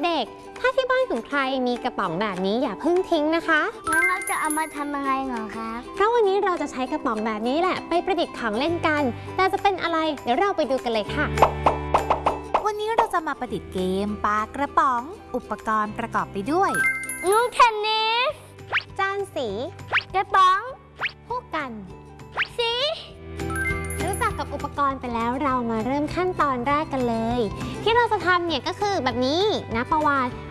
เด็กๆถ้าที่บ้านของใครมีกระป๋องแบบนี้อย่าเพิ่งทิ้งนะคะงั้นเราจะเอามาทำยังไงเหรอครับเพราะวันนี้เราจะใช้กระป๋องแบบนี้แหละไปประดิษฐ์ของเล่นกันแต่จะเป็นอะไรเดี๋ยวเราไปดูกันเลยค่ะวันนี้เราจะมาประดิษฐ์เกมปลากระป๋องอุปกรณ์ประกอบไปด้วยลูกเทนนิสจานสีกระป๋องผู้กันสีรู้จักกับอุปกรณ์ไปแล้วเรามาเริ่มขั้นตอนแรกกันเลยที่เราจะทำเนี่ยก็คือแบบนี้นะประวาน